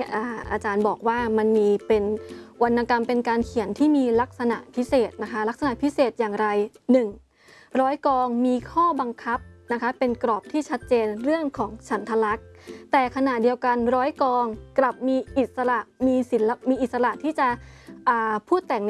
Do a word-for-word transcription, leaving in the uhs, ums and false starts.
อาอาจารย์บอกว่ามันมีเป็นวรรณกรรมเป็นการเขียนที่มีลักษณะพิเศษนะคะลักษณะพิเศษอย่างไร หนึ่ง. ร้อยกองมีข้อบังคับนะคะเป็นกรอบที่ชัดเจนเรื่องของฉันทลักษณ์แต่ขณะเดียวกันร้อยกองกลับมีอิสระมีศิลปมีอิสระที่จะพูดแต่ง